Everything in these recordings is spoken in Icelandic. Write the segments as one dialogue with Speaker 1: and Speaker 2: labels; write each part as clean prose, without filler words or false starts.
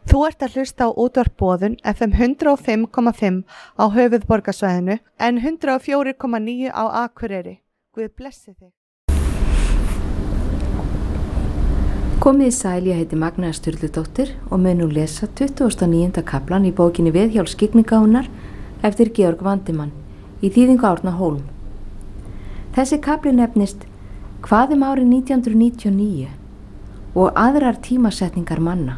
Speaker 1: Þú ert að hlusta á útvarp Boðun FM 105,5 á höfuðborgarsvæðinu en 104,9 á Akureyri. Guð blessi þig.
Speaker 2: Komið í sæl, ég heiti Magnea Sturludóttir og mun nú lesa 29. kaflan í bókinni Viðhjálp skyggnigáfunnar eftir Georg Vandimann í þýðingu Árna Hólm. Þessi kafli nefnist Hvað árið 1999 og aðrar tímasetningar manna.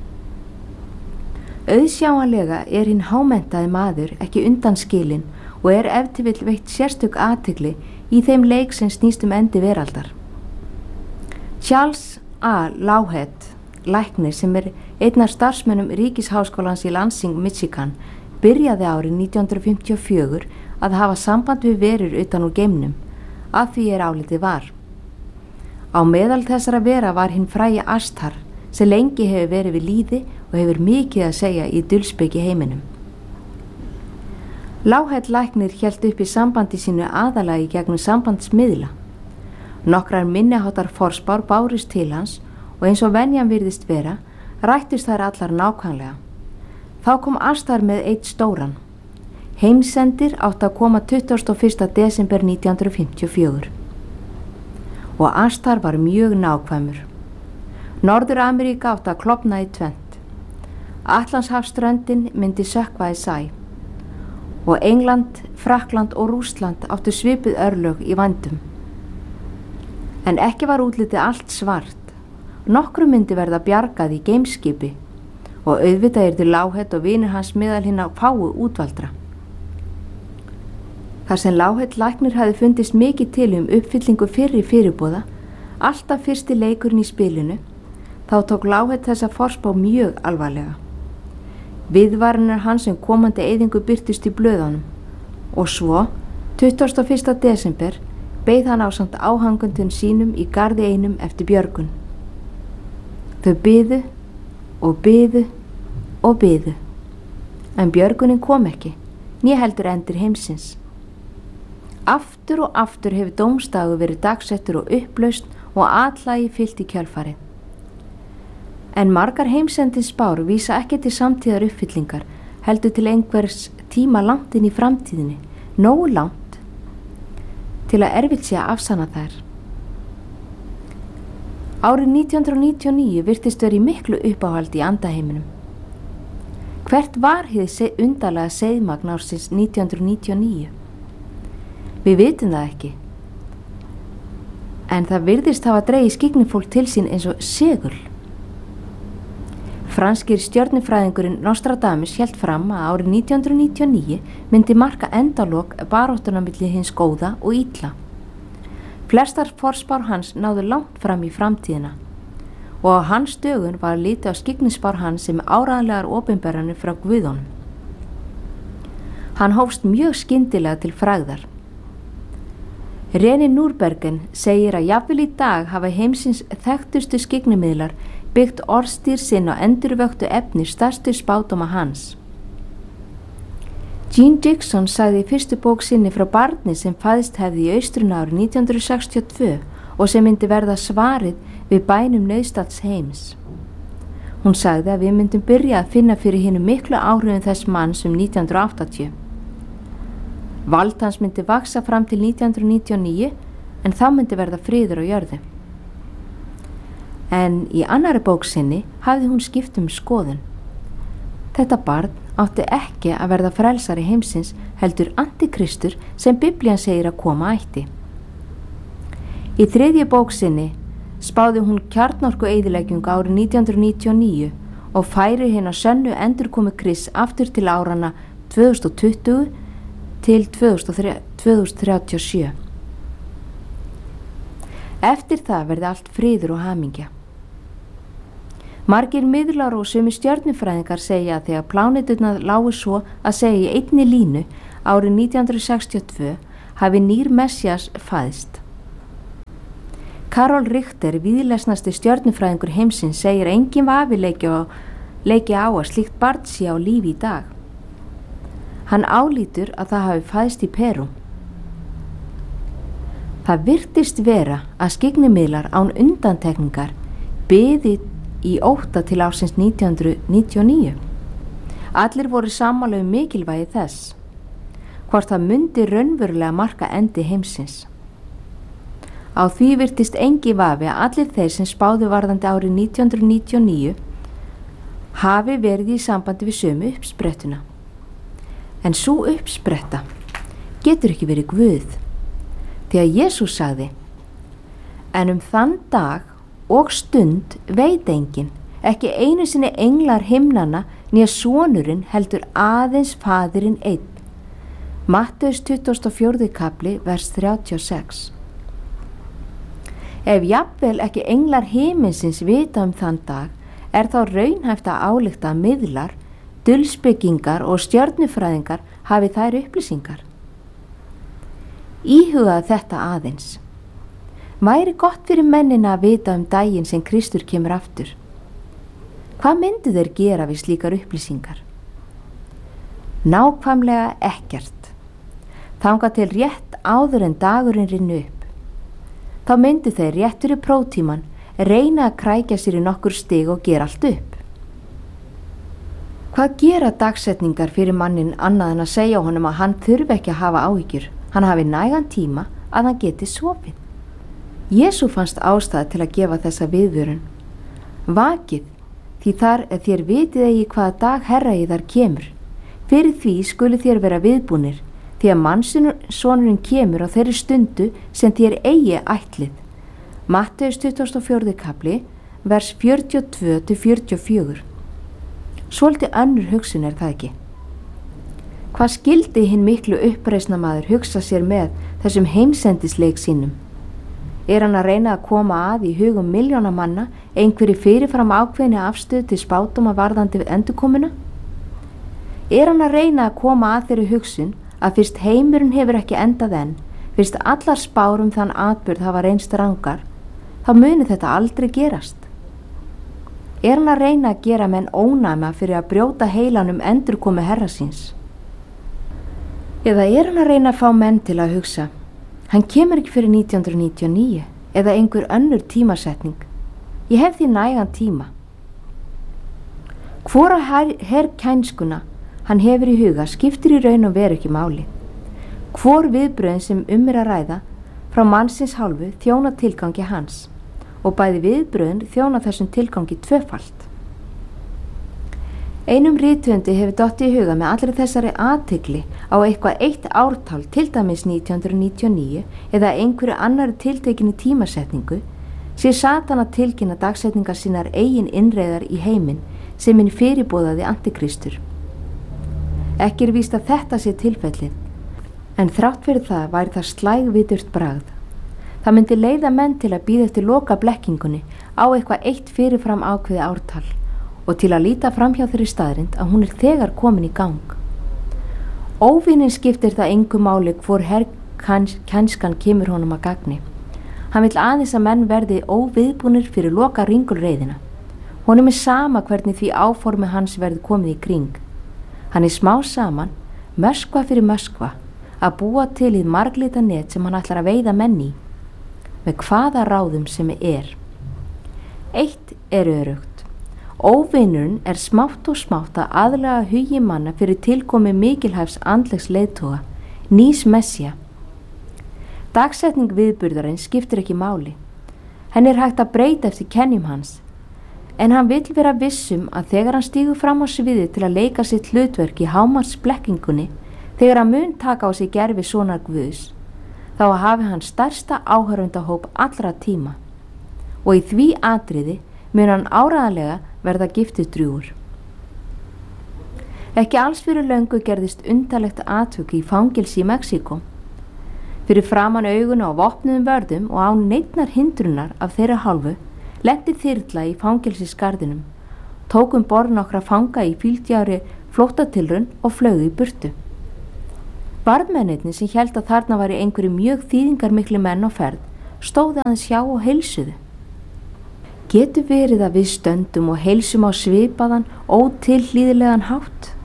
Speaker 2: Auðsjáanlega hinn hámenntaði maður ekki undanskilinn og ef til vill veitt sérstök athygli í þeim leik sem snýst endi veraldar. Charles A. Lawhead, læknir sem einn af starfsmönnum Ríkisháskólans í Lansing, Michigan, byrjaði árið 1954 að hafa samband við verur utan úr geimnum, að því álitið var. Á meðal þessara vera var hinn frægi Astar, sem lengi hefur verið við lýði og hefur mikið að segja í dulspeki heiminum. Lawhead læknir hélt upp í sambandi sínu aðalagi gegnum sambandsmiðla. Nokkrar minniháttar forspár bárust til hans og eins og venjan virðist vera, rættust þær allar nákvæmlega. Þá kom Astar með einn stóran. Heimsendir átti að koma 21. desember 1954. Og Astar var mjög nákvæmur. Norður-Ameríka átti að klofna í tvennt. Atlantshafsströndin myndi sökkva í sæ og England, Frakkland og Rússland áttu svipuð örlög í vændum. En ekki var útlitið allt svart. Nokkru myndi verða bjargað í geimskipi og auðvitað yrðu Lawhead og vinir hans meðal hinna fáu útvaldra. Þar sem Lawhead læknir hafði fundist mikið til uppfyllingu fyrri fyrirboða, alltaf fyrsti leikurinn í spilinu, þá tók Lawhead þessa forspá mjög alvarlega. Viðvaranir hans komandi eyðingu birtist í blöðunum og svo, 21. desember, beið hann ásamt áhangundum sínum í garði einum eftir björgun. Þau biðu og biðu og biðu, en björgunin kom ekki, né heldur endir heimsins. Aftur og aftur hefur dómstagur verið dagsettur og upplaust og atlagi fyllt í kjölfarið. En margar heimsendins spár vísa ekki til samtíðar uppfyllingar, heldur til einhvers tíma langt inn í framtíðinni, nógu langt til að erfitt sé að afsanna þær. Árið 1999 virtist verið miklu uppáhald í andaheiminum. Hvert var hið undarlega seiðmagn ársins 1999? Við vitum það ekki. En það virðist hafa dregið skyggni-fólk til sín eins og segul. Franskir stjörnufræðingurinn Nostradamus hélt fram að árið 1999 myndi marka endalok baráttuna milli hins góða og illa. Flestar forspár hans náðu langt fram í framtíðina og á hans dögun var litið á skyggnisspár hans sem áreiðanlegar opinberanir frá guðunum. Hann hófst mjög skyndilega til frægðar. René Núrbergen segir að jafnvel í dag hafa heimsins þekktustu skyggnimiðlar byggt orðstýr sinn á endurvöktu efni stærstu spádóma hans. Jean Dixon sagði í fyrstu bók sinni frá barni sem fæðst hefði í Austruna árið 1962 og sem myndi verða svarið við bænum nauðstats heims. Hún sagði að við myndum byrja að finna fyrir hinum miklu áhrifum þess manns 1980. Vald hans myndi vaksa fram til 1999 en þá myndi verða friður á jörðu. En í annari bók sinni hafði hún skipt skoðun. Þetta barn átti ekki að verða frelsari heimsins heldur antikristur sem Biblían segir að koma ætti. Í þriðju bók sinni spáði hún kjarnorkueyðileggingu árið 1999 og færir hina sönnu endurkomu Krists aftur til árana 2020 til 2037. Eftir það verði allt friður og hamingja. Margir miðlar og sumir stjörnufræðingar segja að þegar pláneturnar lágu svo að segja í einni línu árið 1962 hafi nýr Messias fæðst. Karol Richter, víðlesnasti stjörnufræðingur heimsins, segir að engin vafi leiki á að slíkt barn sé á lífi í dag. Hann álítur að það hafi fæðst í Perú. Það virtist vera að skyggnimiðlar án undantekningar biði í ótta til ársins 1999. Allir voru sammála mikilvægi þess, hvort það myndi raunverulega marka endi heimsins. Á því virtist engi vafi að allir þeir sem spáðu varðandi árið 1999 hafi verið í sambandi við sömu uppsprettuna. En sú uppspretta getur ekki verið Guð, því að Jesús sagði: en þann dag og stund veit enginn, ekki einu sinni englar himnanna né sonurinn, heldur aðeins faðirinn einn. Matteus 24. kapli, vers 36. Ef jafnvel ekki englar himinsins vita þann dag, þá raunhæft að álykta að miðlar, dulspekingar og stjörnufræðingar hafi þær upplýsingar. Íhugaðu þetta aðeins. Væri gott fyrir mennina að vita daginn sem Kristur kemur aftur. Hvað myndu þeir gera við slíkar upplýsingar? Nákvæmlega ekkert. Þangað til rétt áður en dagurinn rynni upp. Þá myndu þeir réttur í próftíman reyna að krækja sér í nokkur stig og gera allt upp. Hvað gera dagsetningar fyrir mannin annað en að segja honum að hann þurfi ekki að hafa áhyggjur, hann hafi nægan tíma að hann geti sofið? Jesú fannst ástæða til að gefa þessa viðvörun. Vakið, því þar þér vitið eigi hvaða dag Herra yðar kemur. Fyrir því skuli þér vera viðbúnir, því að mannssonurinn kemur á þeirri stundu sem þér eigi ætlið. Matteus 24. kapli, vers 42-44. Svolítið önnur hugsun það ekki? Hvað skildi hinn miklu uppreisnamaður hugsa sér með þessum heimsendisleik sínum? Hann að reyna að koma að í hugum milljóna manna einhverju fyrirfram ákveðni afstöðu til spádóma varðandi við endurkomuna? Hann að reyna að koma að þeirri hugsun að fyrst heimurinn hefur ekki endað enn, fyrst allar spár þann atburð hafa reynst rangar, þá muni þetta aldrei gerast? Hann að reyna að gera menn ónæma fyrir að brjóta heilanum endurkomu Herra síns? Eða hann að reyna að fá menn til að hugsa: hann kemur ekki fyrir 1999 eða einhver önnur tímasetning. Ég hef því nægan tíma. Hvora herrkænskuna hann hefur í huga skiptir í raun og veru ekki máli. Hvor viðbröðin sem að ræða frá mannsins hálfu þjóna tilgangi hans, og bæði viðbröðin þjóna þessum tilgangi tvöfalt. Einum rithöfundi hefur dottið í huga með allri þessari athygli á eitthvað eitt ártal, til dæmis 1999 eða einhverju annari tiltekinni tímasetningu, sé Satan að tilkynna dagsetningar sínar eigin innreiðar í heiminn sem hinn fyrirboðaði antikristur. Ekki víst að þetta sé tilfellið, en þrátt fyrir það væri það slægviturt bragð. Það myndi leiða menn til að bíða eftir loka blekkingunni á eitthvað eitt fyrirfram ákveði ártal og til að líta framhjá þeirri staðrind að hún þegar komin í gang. Óvinnin skiptir það engu máli hvor herrkænskan kemur honum að gagni. Hann vill aðeins að menn verði óviðbúnir fyrir loka ringulreiðina. Honum sama hvernig því áformi hans verði komið í kring. Hann smá saman, möskva fyrir möskva, að búa til í marglita net sem hann ætlar að veiða menn í, með hvaða ráðum sem Eitt örugt. Óvinurinn smátt og smátt að aðlaga hugi manna fyrir tilkomi mikilhæfs andlegs leiðtoga, nýs messía. Dagsetning viðburðarins skiptir ekki máli. Henni hægt að breyta eftir kennjum hans, en hann vill vera vissum að þegar hann stígur fram á sviði til að leika sitt hlutverk í hámarksblekkingunni, þegar hann mun taka á sig gervi sonar Guðs, þá hafi hann stærsta áhorfendahóp allra tíma, og í því atriði mun hann áreiðanlega verða giftidrjúgur. Ekki alls fyrir löngu gerðist undarlegt atvik í fangelsi í Mexíkó. Fyrir framan augun á vopnuðum vörðum og án neinnar hindrunar af þeirra hálfu lenti þyrla í fangelsisgarðinum, tók borð nokkra fanga í fíldjári flóttatilraun og flaug í burtu. Varðmennirnir sem héldu að þarna væri einhverju mjög þýðingarmikli menn á ferð stóðu aðeins hjá og heilsuðu. Getur verið að við stöndum og heilsum á svipaðan ótilhlýðilegan hátt?